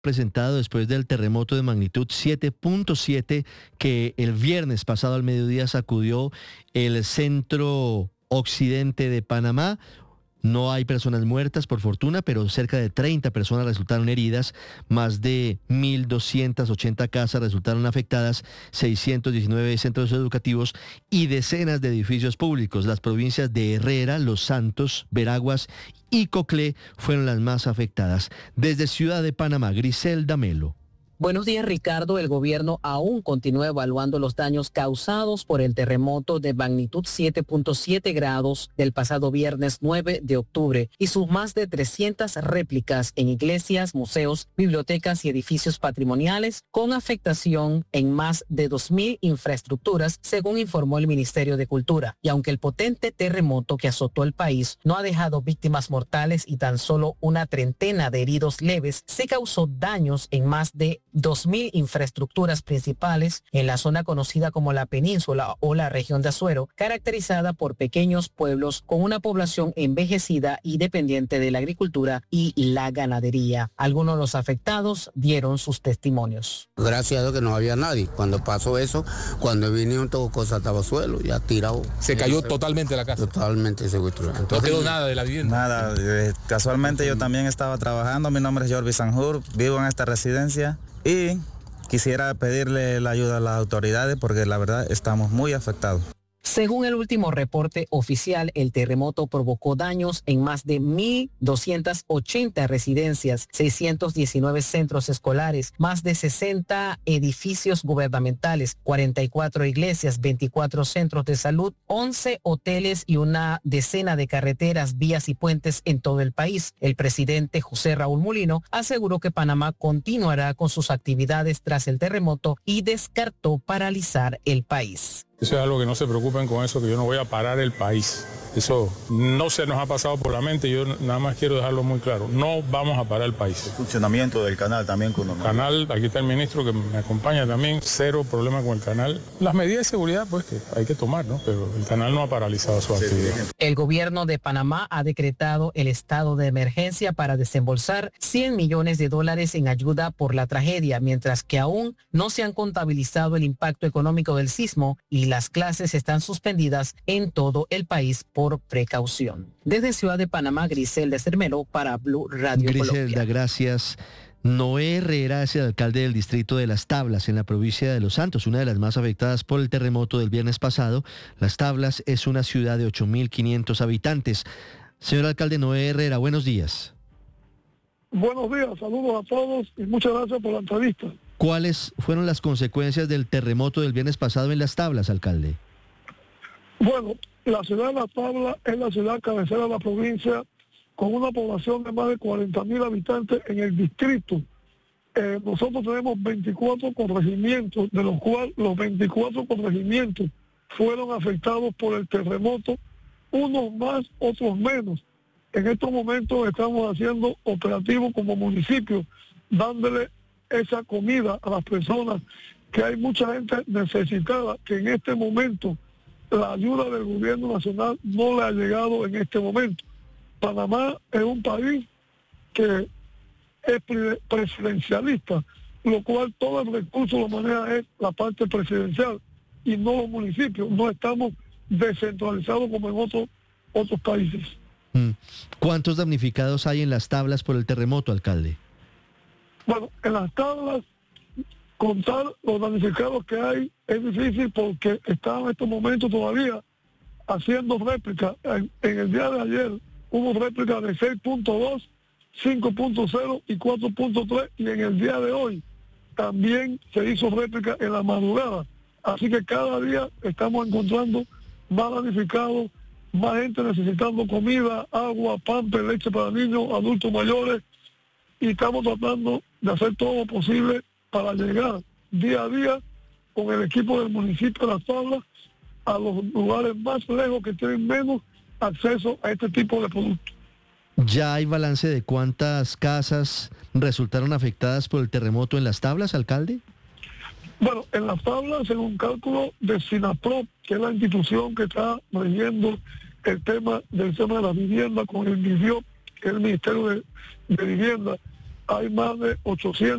presentado después del terremoto de magnitud 7.7 que el viernes pasado al mediodía sacudió el centro occidente de Panamá. No hay personas muertas, por fortuna, pero cerca de 30 personas resultaron heridas, más de 1.280 casas resultaron afectadas, 619 centros educativos y decenas de edificios públicos. Las provincias de Herrera, Los Santos, Veraguas y Coclé fueron las más afectadas. Desde Ciudad de Panamá, Griselda Melo. Buenos días, Ricardo. El gobierno aún continúa evaluando los daños causados por el terremoto de magnitud 7.7 grados del pasado viernes 9 de octubre y sus más de 300 réplicas en iglesias, museos, bibliotecas y edificios patrimoniales con afectación en más de 2.000 infraestructuras, según informó el Ministerio de Cultura. Y aunque el potente terremoto que azotó el país no ha dejado víctimas mortales y tan solo una treintena de heridos leves, se causó daños en más de 2.000 infraestructuras principales en la zona conocida como la península o la región de Azuero, caracterizada por pequeños pueblos con una población envejecida y dependiente de la agricultura y la ganadería. Algunos de los afectados dieron sus testimonios. Gracias a Dios que no había nadie. Cuando pasó eso, cuando vinieron todo cosa estaba suelo, ya tirado. ¿Se cayó totalmente la casa? Totalmente secuestrado. ¿No quedó nada de la vivienda? Nada, casualmente yo también estaba trabajando, mi nombre es Jorvi Sanjur, vivo en esta residencia. Y quisiera pedirle la ayuda a las autoridades porque la verdad estamos muy afectados. Según el último reporte oficial, el terremoto provocó daños en más de 1.280 residencias, 619 centros escolares, más de 60 edificios gubernamentales, 44 iglesias, 24 centros de salud, 11 hoteles y una decena de carreteras, vías y puentes en todo el país. El presidente José Raúl Mulino aseguró que Panamá continuará con sus actividades tras el terremoto y descartó paralizar el país. Eso es algo que no se preocupen con eso, que yo no voy a parar el país. Eso no se nos ha pasado por la mente, yo nada más quiero dejarlo muy claro. No vamos a parar el país. El funcionamiento del canal también con nosotros. Canal, aquí está el ministro que me acompaña también, cero problema con el canal. Las medidas de seguridad pues que hay que tomar, ¿no? Pero el canal no ha paralizado su actividad. El gobierno de Panamá ha decretado el estado de emergencia para desembolsar $100 millones en ayuda por la tragedia, mientras que aún no se han contabilizado el impacto económico del sismo y las clases están suspendidas en todo el país por precaución. Desde Ciudad de Panamá, Griselda Cermelo para Blue Radio Griselda, Colombia. Gracias. Noé Herrera es el alcalde del distrito de Las Tablas, en la provincia de Los Santos, una de las más afectadas por el terremoto del viernes pasado. Las Tablas es una ciudad de 8.500 habitantes. Señor alcalde Noé Herrera, buenos días. Buenos días, saludos a todos y muchas gracias por la entrevista. ¿Cuáles fueron las consecuencias del terremoto del viernes pasado en Las Tablas, alcalde? Bueno, la ciudad de Las Tablas es la ciudad cabecera de la provincia con una población de más de 40.000 habitantes en el distrito. Nosotros tenemos 24 corregimientos, de los cuales los 24 corregimientos fueron afectados por el terremoto, unos más, otros menos. En estos momentos estamos haciendo operativos como municipio, dándole esa comida a las personas, que hay mucha gente necesitada, que en este momento la ayuda del gobierno nacional no le ha llegado en este momento. Panamá es un país que es presidencialista, lo cual todo el recurso lo maneja es la parte presidencial y no los municipios. No estamos descentralizados como en otros países. ¿Cuántos damnificados hay en Las Tablas por el terremoto, alcalde? Bueno, en Las Tablas, contar los damnificados que hay es difícil porque están en estos momentos todavía haciendo réplicas. En el día de ayer hubo réplicas de 6.2, 5.0 y 4.3 y en el día de hoy también se hizo réplica en la madrugada. Así que cada día estamos encontrando más damnificados, más gente necesitando comida, agua, pamper, leche para niños, adultos mayores, y estamos tratando de hacer todo lo posible para llegar día a día con el equipo del municipio de Las Tablas a los lugares más lejos que tienen menos acceso a este tipo de productos. ¿Ya hay balance de cuántas casas resultaron afectadas por el terremoto en Las Tablas, alcalde? Bueno, en Las Tablas, según cálculo de SINAPROD, que es la institución que está rigiendo el tema de la vivienda con el MIVIOP, que es el Ministerio de Vivienda, hay más de 800